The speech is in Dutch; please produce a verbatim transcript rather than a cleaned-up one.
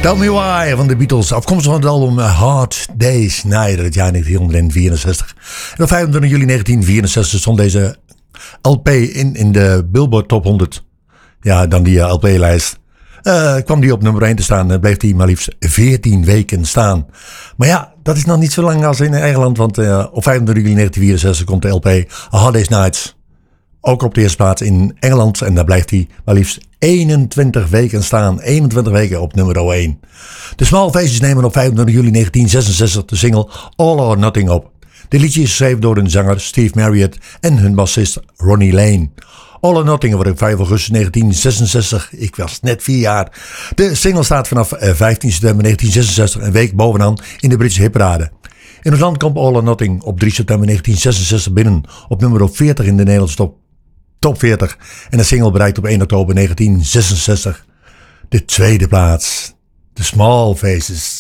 Tell Me Why van de Beatles, afkomstig van het album Hard Day's Night uit het jaar negentien vierenzestig. En op vijfentwintig juli negentien vierenzestig stond deze L P in, in de Billboard Top honderd. Ja, dan die L P-lijst. Uh, kwam die op nummer één te staan en bleef die maar liefst veertien weken staan. Maar ja, dat is nog niet zo lang als in Engeland, want uh, op vijfentwintig juli negentien vierenzestig komt de L P A Hard Day's Night ook op de eerste plaats in Engeland. En daar blijft hij maar liefst eenentwintig weken staan. eenentwintig weken op nummer één. De Small Faces nemen op vijfentwintig juli negentien zesenzestig de single All or Nothing op. Dit liedje is geschreven door hun zanger Steve Marriott en hun bassist Ronnie Lane. All or Nothing wordt op vijf augustus negentien zesenzestig. Ik was net vier jaar. De single staat vanaf vijftien september negentien zesenzestig een week bovenaan in de Britse hitparade. In het land komt All or Nothing op drie september negentien zesenzestig binnen op nummer veertig in de Nederlandse top. Top veertig. En de single bereikt op één oktober negentien zesenzestig de tweede plaats. The Small Faces.